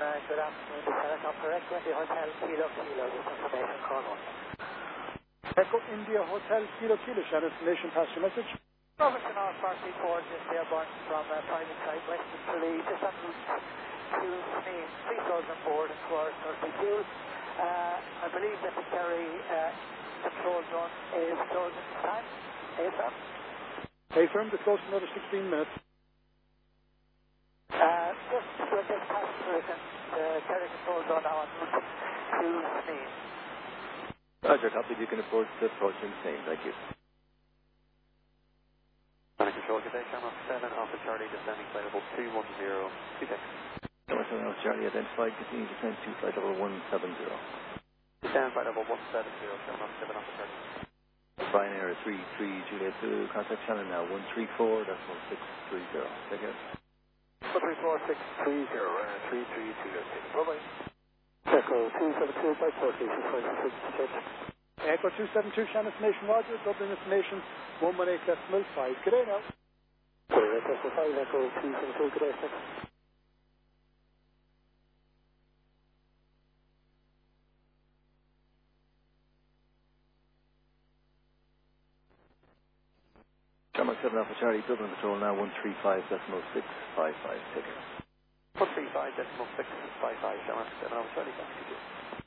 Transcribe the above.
Good afternoon, this is Helicopter Echo India Hotel Kilo Kilo, this information call 1. Echo India Hotel Kilo Kilo, share information, pass your message. Robertson R44, just airborne from private site west of Tralee, just en route to Sneem, 3,000 board and for 30 fuel. I believe that the Kerry control zone is closing time. AFM. AFM, to close another 16 minutes. Just passengers and Kerry control zone now en route to Sneem. Roger, copy. You can approach the approaching Sneem. Thank you. Control, good day, Shamrock 7, Alpha Charlie, descending flight level 210, 26. Shamrock 7, Alpha Charlie, identified, continue descent to flight level 170. Descend flight level 170, Shamrock 7, Alpha Charlie. Ryanair 33 Juliet 2, contact channel now 134.630. Take care. 134.630, 33 Juliet 2. Bye-bye. Echo 272 by 4 station 26. Echo 272, channel information, Roger, Dublin information, 118.5. Good day now. Good day, Echo 5, Echo 272, good day, sir. Shamrock 7 Alpha Charlie, Dublin Patrol now 135.655. Take care. 135.655, Shamrock 7 Alpha Charlie, back to you.